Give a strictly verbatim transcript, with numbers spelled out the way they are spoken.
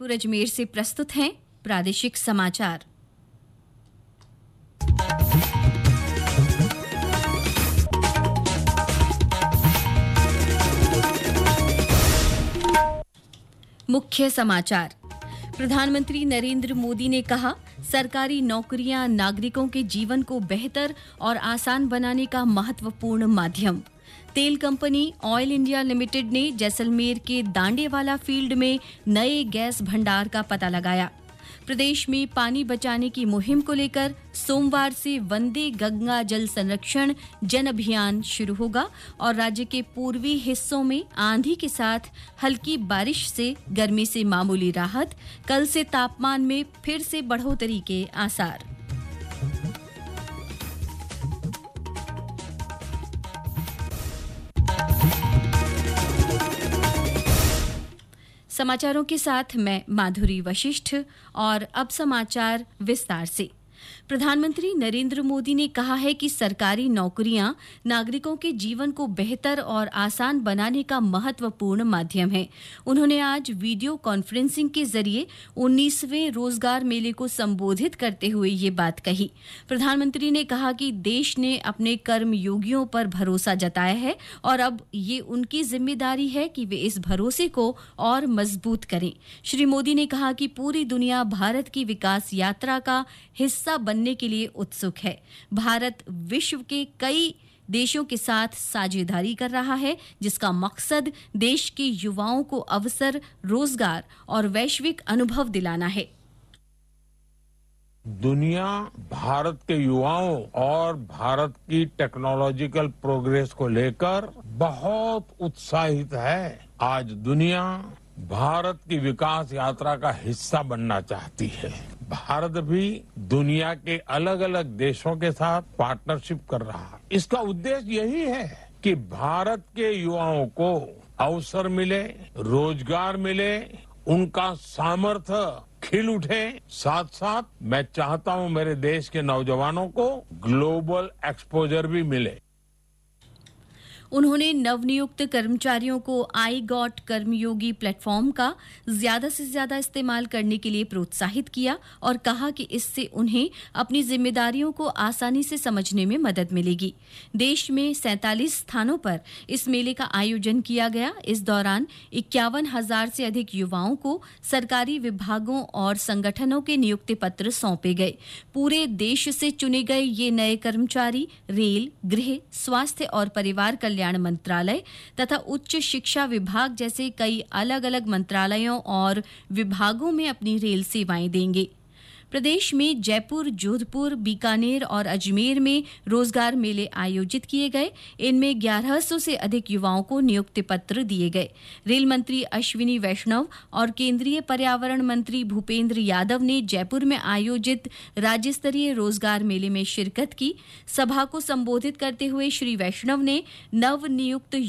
जयपुर अजमेर से प्रस्तुत हैं प्रादेशिक समाचार। मुख्य समाचार। प्रधानमंत्री नरेंद्र मोदी ने कहा, सरकारी नौकरियां नागरिकों के जीवन को बेहतर और आसान बनाने का महत्वपूर्ण माध्यम। तेल कंपनी ऑयल इंडिया लिमिटेड ने जैसलमेर के दांडेवाला फील्ड में नए गैस भंडार का पता लगाया। प्रदेश में पानी बचाने की मुहिम को लेकर सोमवार से वंदे गंगा जल संरक्षण जन अभियान शुरू होगा और राज्य के पूर्वी हिस्सों में आंधी के साथ हल्की बारिश से गर्मी से मामूली राहत। कल से तापमान में फिर से बढ़ोतरी के आसार। समाचारों के साथ मैं माधुरी वशिष्ठ और अब समाचार विस्तार से। प्रधानमंत्री नरेंद्र मोदी ने कहा है कि सरकारी नौकरियां नागरिकों के जीवन को बेहतर और आसान बनाने का महत्वपूर्ण माध्यम है। उन्होंने आज वीडियो कॉन्फ्रेंसिंग के जरिए उन्नीसवें रोजगार मेले को संबोधित करते हुए ये बात कही। प्रधानमंत्री ने कहा कि देश ने अपने कर्मयोगियों पर भरोसा जताया है और अब ये उनकी जिम्मेदारी है कि वे इस भरोसे को और मजबूत करें। श्री मोदी ने कहा कि पूरी दुनिया भारत की विकास यात्रा का हिस्सा बनने के लिए उत्सुक है। भारत विश्व के कई देशों के साथ साझेदारी कर रहा है, जिसका मकसद देश के युवाओं को अवसर, रोजगार और वैश्विक अनुभव दिलाना है। दुनिया भारत के युवाओं और भारत की टेक्नोलॉजिकल प्रोग्रेस को लेकर बहुत उत्साहित है। आज दुनिया भारत की विकास यात्रा का हिस्सा बनना चाहती है। भारत भी दुनिया के अलग अलग देशों के साथ पार्टनरशिप कर रहा है। इसका उद्देश्य यही है कि भारत के युवाओं को अवसर मिले, रोजगार मिले, उनका सामर्थ्य खिल उठे। साथ साथ मैं चाहता हूं मेरे देश के नौजवानों को ग्लोबल एक्सपोजर भी मिले। उन्होंने नवनियुक्त कर्मचारियों को आई गॉट कर्मयोगी प्लेटफॉर्म का ज्यादा से ज्यादा इस्तेमाल करने के लिए प्रोत्साहित किया और कहा कि इससे उन्हें अपनी जिम्मेदारियों को आसानी से समझने में मदद मिलेगी। देश में सैंतालीस स्थानों पर इस मेले का आयोजन किया गया। इस दौरान इक्यावन हजार से अधिक युवाओं को सरकारी विभागों और संगठनों के नियुक्ति पत्र सौंपे गए। पूरे देश से चुने गए ये नए कर्मचारी रेल, गृह, स्वास्थ्य और परिवार कल्याण मंत्रालय तथा उच्च शिक्षा विभाग जैसे कई अलग अलग मंत्रालयों और विभागों में अपनी रेल सेवाएं देंगे। प्रदेश में जयपुर, जोधपुर, बीकानेर और अजमेर में रोजगार मेले आयोजित किए गए। इनमें ग्यारह सौ से अधिक युवाओं को नियुक्ति पत्र दिए गए। रेल मंत्री अश्विनी वैष्णव और केंद्रीय पर्यावरण मंत्री भूपेंद्र यादव ने जयपुर में आयोजित राज्य स्तरीय रोजगार मेले में शिरकत की। सभा को संबोधित करते हुए श्री वैष्णव ने नवनियुक्त